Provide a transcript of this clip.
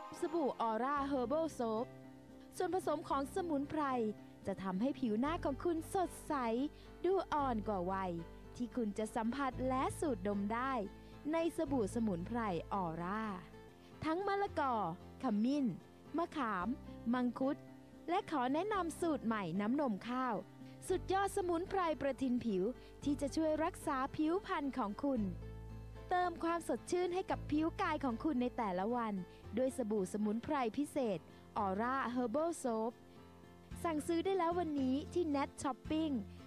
สบู่ออร่าเฮอร์เบิลโซฟส่วนผสมของสมุนไพรจะทำให้ผิวหน้าของคุณสดใสดูอ่อนกว่าวัยที่คุณจะสัมผัสและสูดดมได้ในสบู่สมุนไพรออร่าทั้งมะละกอขมิ้นมะขามมังคุดและขอแนะนำสูตรใหม่น้ำนมข้าวสุดยอดสมุนไพรประทินผิวที่จะช่วยรักษาผิวพรรณของคุณเติมความสดชื่นให้กับผิวกายของคุณในแต่ละวันด้วยสบู่สมุนไพรพิเศษออร่าเฮอร์เบิลโซฟสั่งซื้อได้แล้ววันนี้ที่ Net Shopping